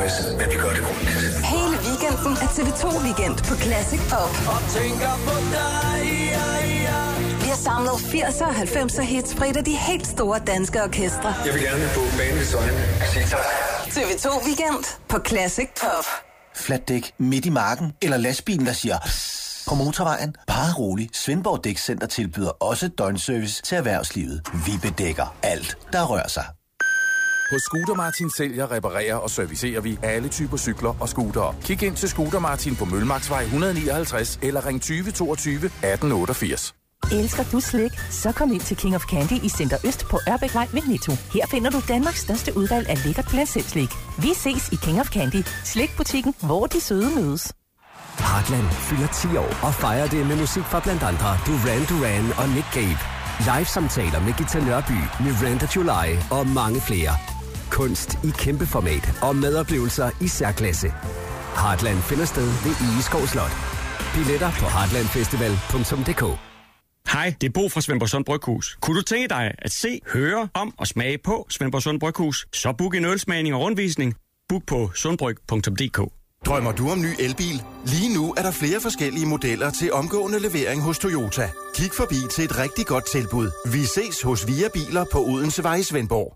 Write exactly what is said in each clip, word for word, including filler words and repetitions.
Voice, men vi gør det ordentligt. Hele weekenden er T V to Weekend på Classic Up. Og tænker på dig, ja, ja. Vi har samlet firserne og halvfemserne hits fra et af de helt store danske orkestre. Jeg vil gerne på banens øjne sige tak. T V to Weekend på Classic Up. Flatdæk midt i marken, eller lastbilen, der siger psst på motorvejen. Bare rolig. Svendborg Dækcenter tilbyder også døgnservice til erhvervslivet. Vi bedækker alt, der rører sig. På Scooter Martin sælger, reparerer og servicerer vi alle typer cykler og scootere. Kig ind til Scooter Martin på Møllemarksvej et hundrede nioghalvtreds eller ring tyve toogtyve atten otteogfirs. Elsker du slik? Så kom ind til King of Candy i Center Øst på Ørbækvej ved Netto. Her finder du Danmarks største udvalg af lækkert glasselslik. Vi ses i King of Candy, slikbutikken, hvor de søde mødes. Heartland fylder ti år og fejrer det med musik fra blandt andre Duran Duran og Nick Cave. Live-samtaler med Gita Nørby, Miranda July og mange flere. Kunst i kæmpe format og medoplevelser i særklasse. Heartland finder sted ved Egeskov Slot. Billetter på heartlandfestival punktum d k. Hej, det er Bo fra Svendborgsund Bryghus. Kunne du tænke dig at se, høre om og smage på Svendborgsund Bryghus? Så book en ølsmagning og rundvisning. Book på sundbryg punktum d k. Drømmer du om ny elbil? Lige nu er der flere forskellige modeller til omgående levering hos Toyota. Kig forbi til et rigtig godt tilbud. Vi ses hos Via Biler på Odensevej i Svendborg.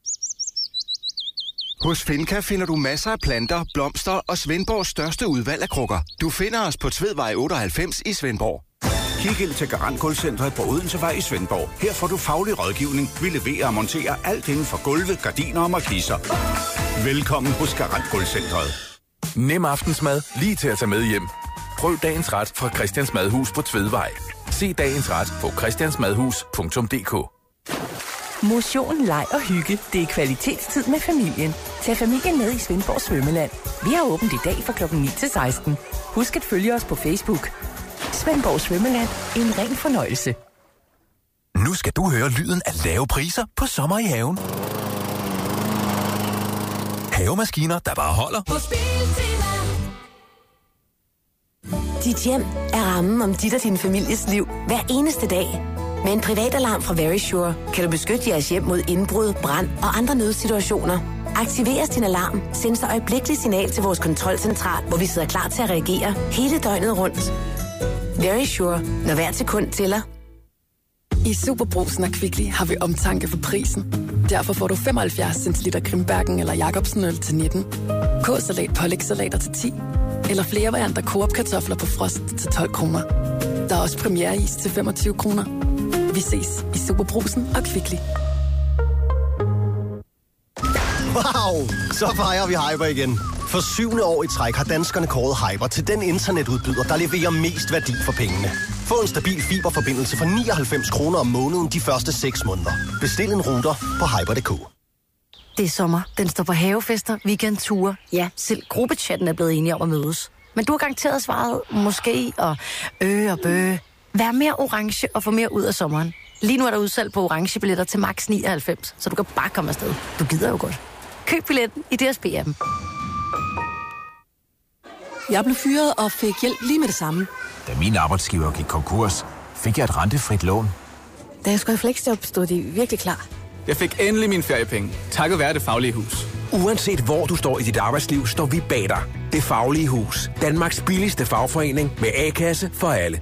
Hos Finca finder du masser af planter, blomster og Svendborgs største udvalg af krukker. Du finder os på Tvedvej otteoghalvfems i Svendborg. Kig ind til Garantgulvcentret på Odensevej i Svendborg. Her får du faglig rådgivning. Vi leverer og monterer alt inden for gulve, gardiner og markiser. Velkommen hos Garantgulvcentret. Nem aftensmad lige til at tage med hjem. Prøv dagens ret fra Christians Madhus på Tvedvej. Se dagens ret på christiansmadhus punktum d k. Motion, leg og hygge, det er kvalitetstid med familien. Tag familien med i Svendborg Svømmeland. Vi har åbent i dag fra klokken ni til seksten. Husk at følge os på Facebook. Svendborg Svømmeland. En ren fornøjelse. Nu skal du høre lyden af lave priser på sommer i haven. Havemaskiner, der bare holder. Dit hjem er rammen om dit og din families liv hver eneste dag. Med en privatalarm fra Verisure kan du beskytte jeres hjem mod indbrud, brand og andre nødsituationer. Aktiveres din alarm, sendes der øjeblikkeligt signal til vores kontrolcentral, hvor vi sidder klar til at reagere hele døgnet rundt. Verisure, når hver sekund tæller. I Superbrugsen og Kvickly har vi omtanke for prisen. Derfor får du femoghalvfjerds centiliter Grimbergen eller Jacobsen øl til nitten, K-salat pålægssalater til ti, eller flere varianter Coop-kartofler på frost til tolv kroner. Der er også premiereis til femogtyve kroner. Vi ses i Superbrugsen og Kvickly. Wow! Så fejrer vi Hyper igen. For syvende år i træk har danskerne kåret Hyper til den internetudbyder, der leverer mest værdi for pengene. Få en stabil fiberforbindelse for nioghalvfems kroner om måneden de første seks måneder. Bestil en router på hyper punktum d k. Det er sommer. Den står på havefester, weekendture. Ja, selv gruppechatten er blevet enige om at mødes. Men du har garanteret svaret måske og øh og bøh. Vær mere orange og få mere ud af sommeren. Lige nu er der udsalg på orange billetter til max nioghalvfems, så du kan bare komme afsted. Du gider jo godt. Køb billetten i D S B-appen. Jeg blev fyret og fik hjælp lige med det samme. Da min arbejdsgiver gik konkurs, fik jeg et rentefrit lån. Da jeg skulle i fleksjob, stod de virkelig klar. Jeg fik endelig mine feriepenge, takket være Det Faglige Hus. Uanset hvor du står i dit arbejdsliv, står vi bag dig. Det Faglige Hus. Danmarks billigste fagforening med A-kasse for alle.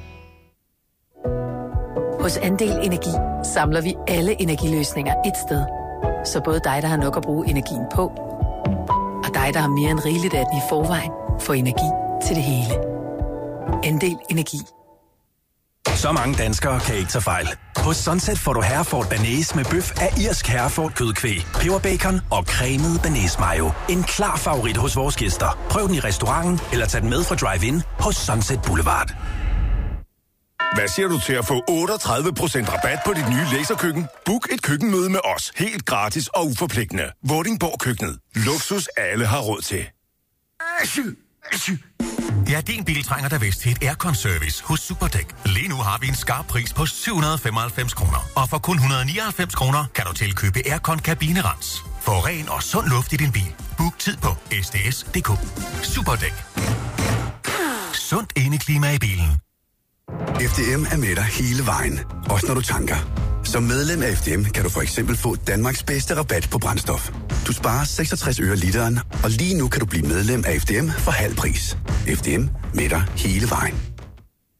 Hos Andel Energi samler vi alle energiløsninger ét sted. Så både dig, der har nok at bruge energien på, og dig, der har mere end rigeligt af den i forvejen, får energi til det hele. Andel Energi. Så mange danskere kan ikke tage fejl. Hos Sunset får du Herford Bearnaise med bøf af irsk Herford kødkvæg, peberbacon og cremet bearnaise mayo. En klar favorit hos vores gæster. Prøv den i restauranten eller tag den med fra drive-in hos Sunset Boulevard. Hvad siger du til at få otteogtredive procent rabat på dit nye laserkøkken? Book et køkkenmøde med os. Helt gratis og uforpligtende. Vordingborg Køkkenet. Luksus alle har råd til. Ja, din bil trænger da vist til et aircon-service hos Superdæk. Lige nu har vi en skarp pris på syv hundrede og femoghalvfems kroner. Og for kun et hundrede og nioghalvfems kroner kan du tilkøbe aircon kabinerens. Få ren og sund luft i din bil. Book tid på s d s punktum d k. Superdæk. Sundt indeklima i bilen. F D M er med dig hele vejen. Også når du tanker. Som medlem af F D M kan du for eksempel få Danmarks bedste rabat på brændstof. Du sparer seksogtres øre literen, og lige nu kan du blive medlem af F D M for halv pris. F D M med dig hele vejen.